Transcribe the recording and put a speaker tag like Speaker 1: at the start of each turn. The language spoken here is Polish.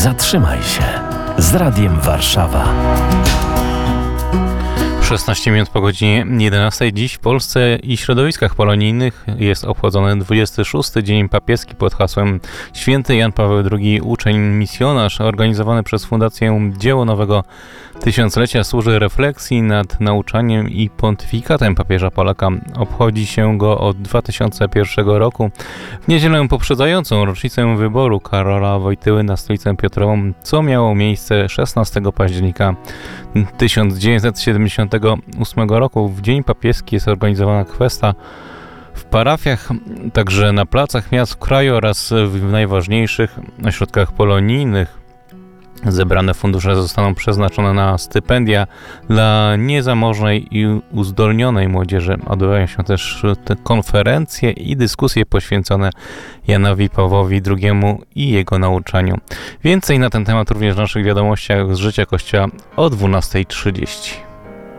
Speaker 1: Zatrzymaj się z Radiem Warszawa.
Speaker 2: 16 minut po godzinie 11. Dziś w Polsce i środowiskach polonijnych jest obchodzony 26. Dzień Papieski pod hasłem Święty Jan Paweł II, uczeń misjonarz, organizowany przez Fundację Dzieło Nowego Tysiąclecia, służy refleksji nad nauczaniem i pontyfikatem papieża Polaka. Obchodzi się go od 2001 roku. W niedzielę poprzedzającą rocznicę wyboru Karola Wojtyły na stolicę Piotrową, co miało miejsce 16 października 1978 roku. W Dzień Papieski jest organizowana kwesta w parafiach, także na placach miast w kraju oraz w najważniejszych ośrodkach polonijnych. Zebrane fundusze zostaną przeznaczone na stypendia dla niezamożnej i uzdolnionej młodzieży. Odbywają się też te konferencje i dyskusje poświęcone Janowi Pawłowi II i jego nauczaniu. Więcej na ten temat również w naszych wiadomościach z życia Kościoła o 12:30.